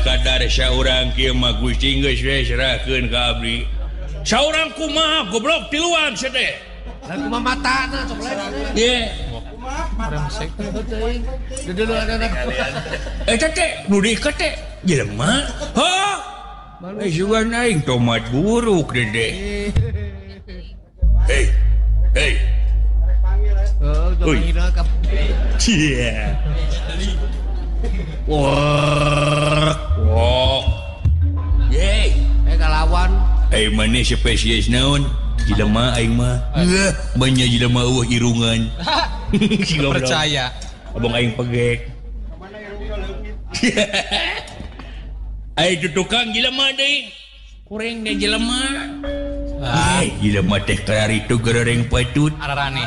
kadar saurang kieu mah Gusti geus we serahkeun ka abdi. Saurang kumaha goblok tiluan sedeh. Lain kumaha matana sok lain. Ye. Remsek. Dulu ada. Teh nu diikat teh jelema. Hah? Sugan aing tomat buruk dede. Hei. Oh, jangan hina ka. Cia. Wah. Ye. Kalawan. Mana spesies naon? Jelema aing mah. Banyak jelema eueuh irungan. Percaya. Abang aing pegek. Ai tukang jelema deui. Kurang deh jelema. Jelema teh karari itu gerereng patut. Ararane.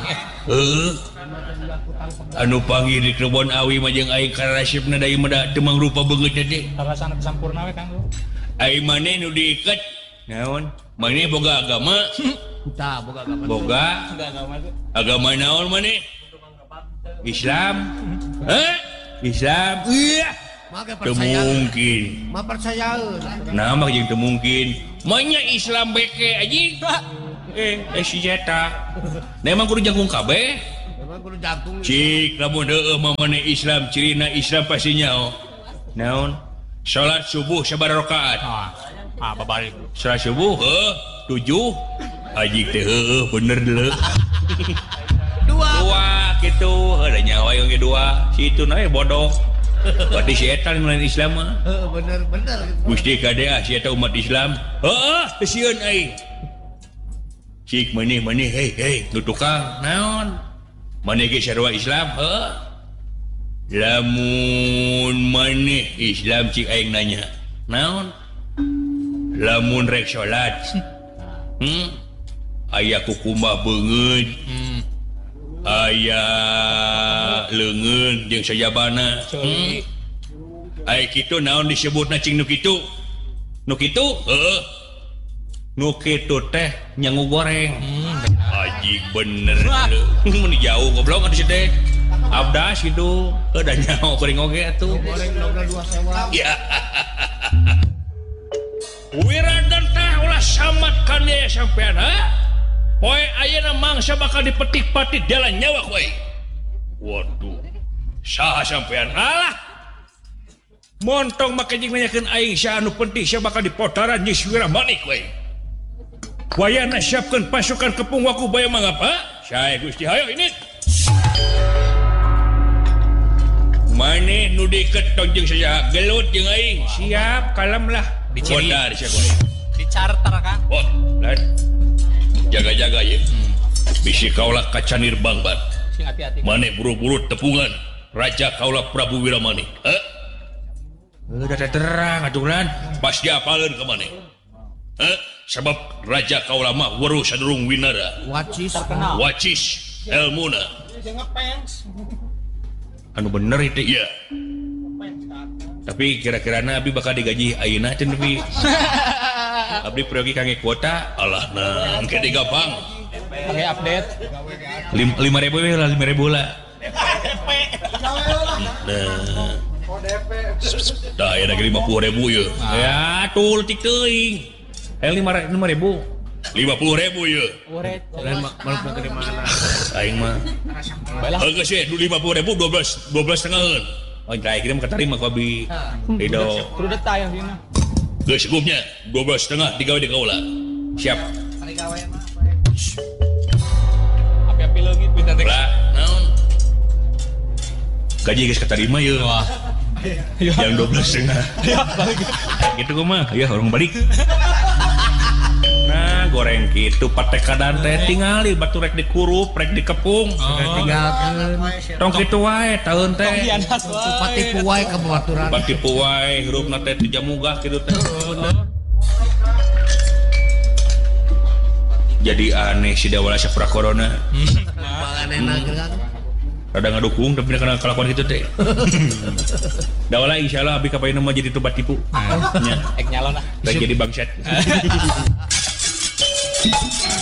Anu panggil di kebon awi mah jeung aing karasipna deui mah teu mangrupa beungeut teh. Rasana sampurna we Kang. Aing maneh nu diiket naon? Maneh boga agama? Tah, boga agama. Boga agama naon maneh? Islam? Hah? Islam? Iya. Maka Teu percaya. mungkin. Mah percayaeun. Nah mah jeung teu mungkin. Manya Islam beke anjing. Si eta. Nah emang kudu jangkung kabeh. Memang kudu jagung. Cik lamun heueuh mah maneh Islam, cirina Islam pasti nyaho. Naon? Salat subuh sabaraha rakaat? Babari. Salat subuh 7. Anjing teh heueuh bener deuleu. Dua kitu, ada nyawa yang kedua. Si itu nae bodoh. Berarti si eta lain Islam mah. Bener. Gusti kadea si eta umat Islam. Heeh, sieun aing. Cik maneh hei nu tukang naon? Maneh ge sarua Islam? Heeh. Lamun maneh Islam cik aing nanya. Naon? Lamun rek salat. Aya kukumah beungeut. Aya leungeun jeung sajabana. Ai kitu naon disebutna cing nu kitu? Nu kitu? Heeh. Nu kitu teh nyangu goreng. Anjing bener. Mun jauh goblok atuh teh. Abdas gitu. Da nyaho goreng oge atuh. Goreng loga 2 sewa. Ya. Wiradan teh ulah samat kan ya sampean ha? Poe ayeuna mangsa bakal dipetik pati dalan nyawa kowe. Waduh. Saha sampean? Alah. Montong make jeung nanyakeun aing sa anu penting sa bakal dipotaran jeung Wira Manik kowe. Wayana siapkeun pasukan kepung waku baya mangapa? Sae Gusti hayo ini. Maneh nu diketok jeung saya gelut jeung aing. Siap kalem lah. Dicodar sia kowe. Di charter kan. Oh, lain. Jaga-jaga ya. Bisi kaulah kacanir bangbat. Sing hati-hati. Maneh buru-buru tepungan Raja kaulah Prabu Wiramanik. Udah terang aturan. Pasti apaleun ka maneh. Sebab Raja kaulah mah weruh sadurung winara. Wacis. Wacis elmuna. Anu bener itu ya. Tapi kira-kira Abi bakal digaji ayeuna teh nepi. Abdi pergi kangge kuota, alah nah, engke digapang. Pakai update. 5.000 we lah, 5.000 lah. Nah. Dah ya lagi 50.000 ya. Ya, tuh letik teuing. 5.000. 50.000 ya. Lain malu ke mana? Aing mah. Heeh sih, 50.000 12 setengahan. Oh, terakhir mah katarima ku abi. Ridho. Kudu detah yang sini. Geus cukupnya 12,5 digawe di kaula. Siap. Api-api leungit pinter teh. Lah, naon? Gaji geus katarima ye. Wah. Yang 12,5. Ya, balik. Gitu kumaha? Ya orang balik. Nah, goreng gitu patek kadan teh tingali batu rek dikurup, rek dikepung. Tinggalkeun. Tong kitu wae taeun teh. Hianat Pati puai ka baturan. Bati puai hirupna teh teu jamugah kitu teh. Jadi aneh si Dawala sapra corona. Panganena gerak. Rada ngadukung tapi kana kalakuan kitu teh. Dawala insyaallah abi kapaina mah jadi tobat tipu. Nya. Ek nyalon ah. Jadi bangsat.